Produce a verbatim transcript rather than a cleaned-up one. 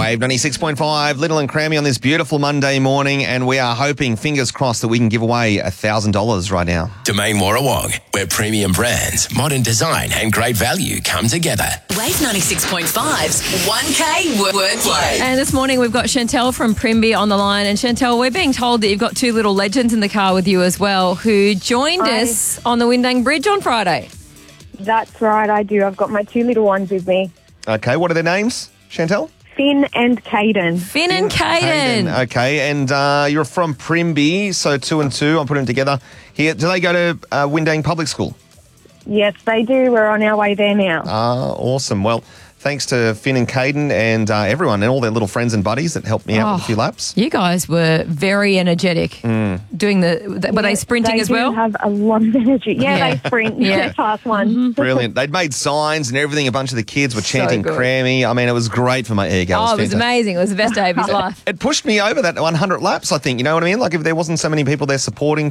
Wave ninety-six point five, Little and Crammy on this beautiful Monday morning, and we are hoping, fingers crossed, that we can give away one thousand dollars right now. Domain Warrawong, where premium brands, modern design and great value come together. Wave ninety-six point five's one K Wordplay. And this morning we've got Chantel from Primby on the line. And Chantel, we're being told that you've got two little legends in the car with you as well who joined Hi. us on the Windang Bridge on Friday. That's right, I do. I've got my two little ones with me, Okay, what are their names, Chantel? Finn and Caden. Finn and Caden. Hayden. Okay, and uh, you're from Primby, so two and two, I'm putting them together here. Do they go to uh, Windang Public School? Yes, they do. We're on our way there now. Ah, awesome. Well, thanks to Finn and Caden and uh, everyone and all their little friends and buddies that helped me out with a few laps. You guys were very energetic doing the, the were they sprinting they as do well? have a lot of energy. Yeah, Yeah. they sprint. Yeah. They're fast ones. Brilliant. They'd made signs and everything. A bunch of the kids were So chanting good. Crammy. I mean, it was great for my ego. Oh, it was fantastic. amazing. It was the best day of his life. It pushed me over that one hundred laps, I think. You know what I mean? Like if there wasn't so many people there supporting